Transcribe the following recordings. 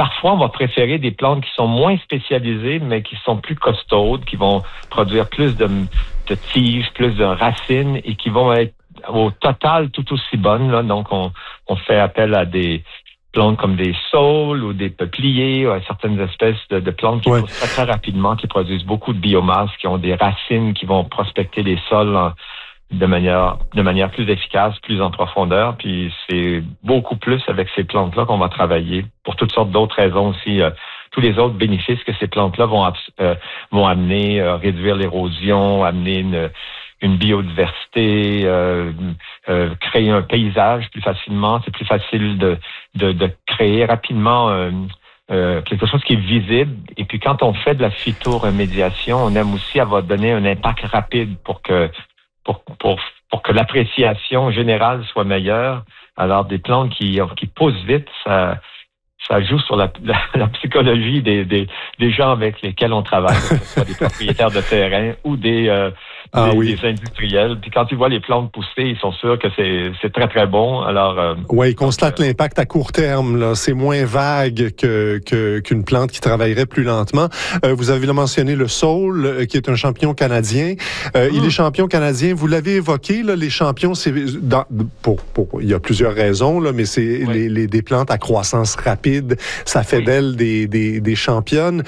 parfois, on va préférer des plantes qui sont moins spécialisées, mais qui sont plus costaudes, qui vont produire plus de tiges, plus de racines et qui vont être au total tout aussi bonnes. Là. Donc, on fait appel à des plantes comme des saules ou des peupliers, ou à certaines espèces de plantes qui poussent très, très rapidement, qui produisent beaucoup de biomasse, qui ont des racines qui vont prospecter les sols de manière plus efficace, plus en profondeur. Puis c'est beaucoup plus avec ces plantes-là qu'on va travailler pour toutes sortes d'autres raisons aussi. Tous les autres bénéfices que ces plantes-là vont amener, réduire l'érosion, amener une biodiversité, créer un paysage plus facilement. C'est plus facile de créer rapidement quelque chose qui est visible. Et puis quand on fait de la phytoremédiation, on aime aussi avoir donné un impact rapide pour que l'appréciation générale soit meilleure. Alors des plantes qui poussent vite, ça joue sur la psychologie des gens avec lesquels on travaille, que ce soit des propriétaires de terrain ou des industriels. Puis quand ils voient les plantes pousser, ils sont sûrs que c'est très, très bon. Alors, ils constatent l'impact à court terme. Là. C'est moins vague qu'une plante qui travaillerait plus lentement. Vous avez mentionné le saule, qui est un champion canadien. Il est champion canadien. Vous l'avez évoqué, là, les champions, il y a plusieurs raisons, là, mais c'est des plantes à croissance rapide. Ça fait d'elles des championnes.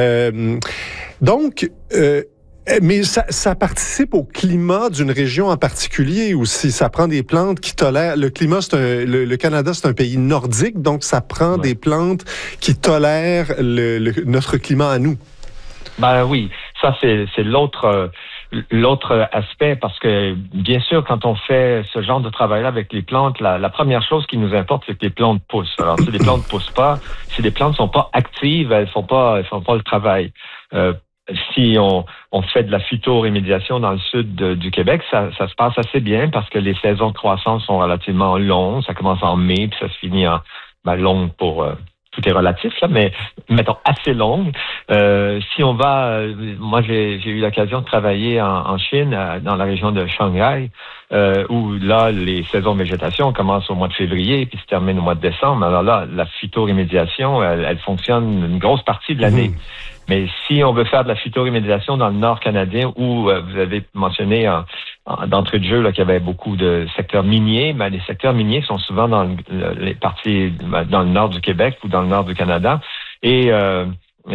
Mais ça participe au climat d'une région en particulier aussi. Ça prend des plantes qui tolèrent. Le climat, le Canada, c'est un pays nordique, donc ça prend des plantes qui tolèrent notre climat à nous. Ben oui, ça c'est l'autre aspect, parce que bien sûr, quand on fait ce genre de travail-là avec les plantes, la première chose qui nous importe, c'est que les plantes poussent. Alors, si les plantes poussent pas, si les plantes sont pas actives, elles font pas le travail. Si on fait de la phytoremédiation dans le sud du Québec, ça se passe assez bien parce que les saisons de croissance sont relativement longues. Ça commence en mai puis ça se finit en longue pour tout est relatif là, mais mettons assez longue. Si on va, moi j'ai eu l'occasion de travailler en Chine, dans la région de Shanghai, où là les saisons de végétation commencent au mois de février puis se terminent au mois de décembre. Alors là, la phytoremédiation, elle fonctionne une grosse partie de l'année. Mais si on veut faire de la phytoremédiation dans le nord canadien, où vous avez mentionné d'entrée de jeu là, qu'il y avait beaucoup de secteurs miniers, mais les secteurs miniers sont souvent dans les parties dans le nord du Québec ou dans le nord du Canada. Et là,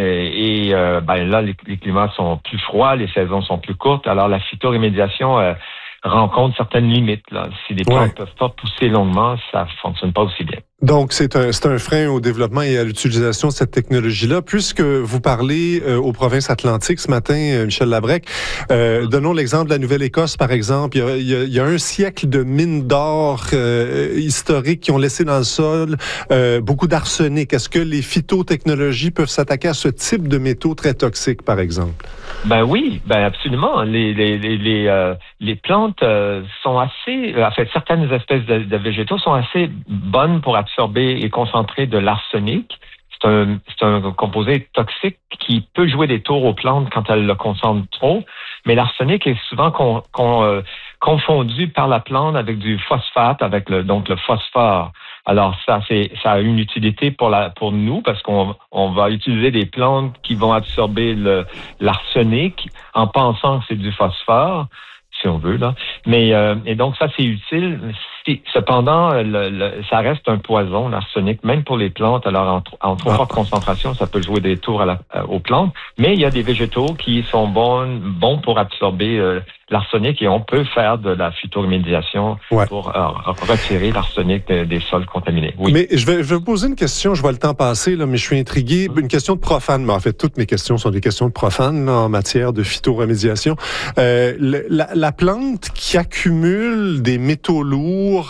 les climats sont plus froids, les saisons sont plus courtes. Alors la phytoremédiation rencontre certaines limites. Là. Si les plantes ne peuvent pas pousser longuement, ça fonctionne pas aussi bien. Donc, c'est un frein au développement et à l'utilisation de cette technologie-là. Puisque vous parlez aux provinces atlantiques ce matin, Michel Labrec, donnons l'exemple de la Nouvelle-Écosse, par exemple. Il y a un siècle de mines d'or historiques qui ont laissé dans le sol beaucoup d'arsenic. Est-ce que les phytotechnologies peuvent s'attaquer à ce type de métaux très toxiques, par exemple? Ben oui, absolument. Les plantes sont assez... En fait, certaines espèces de végétaux sont assez bonnes pour absorber et concentrer de l'arsenic. C'est un composé toxique qui peut jouer des tours aux plantes quand elles le concentrent trop, mais l'arsenic est souvent confondu par la plante avec du phosphate, avec le phosphore. Alors ça a une utilité pour nous parce qu'on va utiliser des plantes qui vont absorber l'arsenic en pensant que c'est du phosphore, si on veut là. Mais et donc ça c'est utile. Cependant, ça reste un poison, l'arsenic, même pour les plantes. Alors, en trop forte concentration, ça peut jouer des tours aux plantes. Mais il y a des végétaux qui sont bons pour absorber l'arsenic et on peut faire de la phytoremédiation pour retirer l'arsenic des sols contaminés. Oui. Mais je vais vous poser une question, je vois le temps passer, là, mais je suis intrigué. Une question de profane, mais en fait, toutes mes questions sont des questions de profane là, en matière de phytoremédiation. La plante qui accumule des métaux lourds,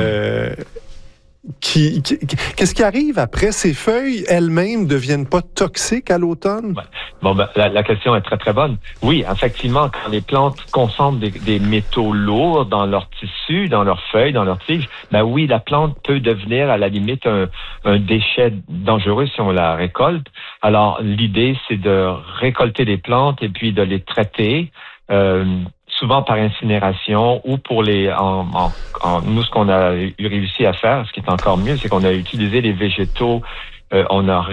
qu'est-ce qui arrive après? Ces feuilles elles-mêmes deviennent pas toxiques à l'automne? Bon, la question est très, très bonne. Oui, effectivement, quand les plantes concentrent des métaux lourds dans leurs tissus, dans leurs feuilles, dans leurs tiges, oui, la plante peut devenir, à la limite, un déchet dangereux si on la récolte. Alors, l'idée, c'est de récolter les plantes et puis de les traiter, souvent par incinération ou pour nous, ce qu'on a réussi à faire, ce qui est encore mieux, c'est qu'on a utilisé les végétaux, on a